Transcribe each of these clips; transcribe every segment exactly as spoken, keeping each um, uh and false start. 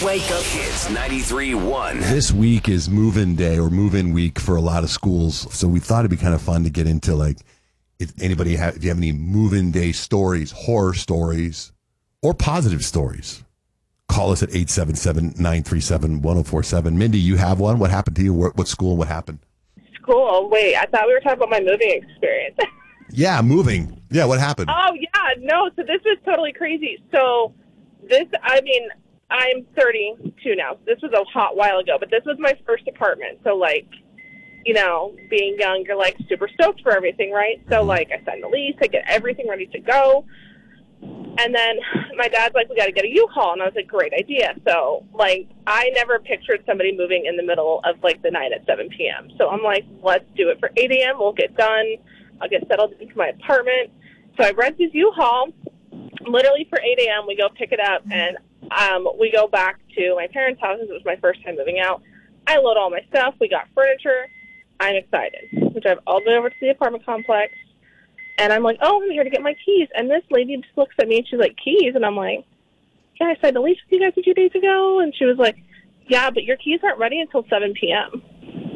Wake up Kids ninety-three point one. This week is move-in day or move-in week for a lot of schools. So we thought it'd be kind of fun to get into, like, if anybody have, if you have any move-in day stories, horror stories, or positive stories. Call us at eight seven seven, nine three seven, one oh four seven. Mindy, you have one? What happened to you? What, what school and what happened? School? Wait, I thought we were talking about my moving experience. Yeah, moving. Yeah, what happened? Oh, yeah, no, so this was totally crazy. So this, I mean, I'm thirty-two now. So this was a hot while ago, but this was my first apartment. So, like, you know, being young, you're, like, super stoked for everything, right? So, like, I signed the lease, I get everything ready to go. And then my dad's like, we got to get a U-Haul. And I was like, great idea. So, like, I never pictured somebody moving in the middle of, like, the night at seven p.m. So I'm like, let's do it for eight a.m. We'll get done. I'll get settled into my apartment. So I rent this U-Haul. Literally for eight a.m. we go pick it up, and um, we go back to my parents' house. It was my first time moving out. I load all my stuff. We got furniture. I'm excited. We drive all the way over to the apartment complex. And I'm like, oh, I'm here to get my keys. And this lady just looks at me, and she's like, keys? And I'm like, yeah, I signed a lease with you guys a few days ago. And she was like, yeah, but your keys aren't ready until seven p.m.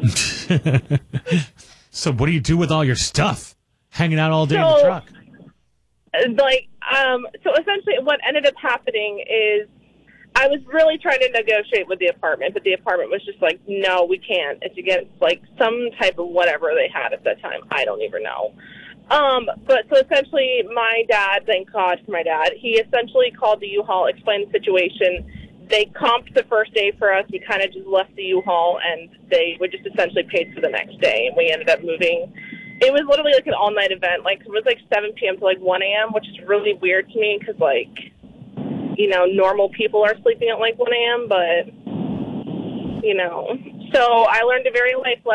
So what do you do with all your stuff? Hanging out all day so, in the truck? Like, um, so essentially what ended up happening is I was really trying to negotiate with the apartment, but the apartment was just like, no, we can't. It's against, like, some type of whatever they had at that time. I don't even know. Um, but so essentially my dad, thank God for my dad, he essentially called the U-Haul, explained the situation. They comped the first day for us. We kind of just left the U-Haul, and they would just essentially paid for the next day. And we ended up moving. It was literally like an all-night event. Like, it was like seven p.m. to like one a.m., which is really weird to me because, like, you know, normal people are sleeping at like one a.m., but, you know. So I learned a very life lesson.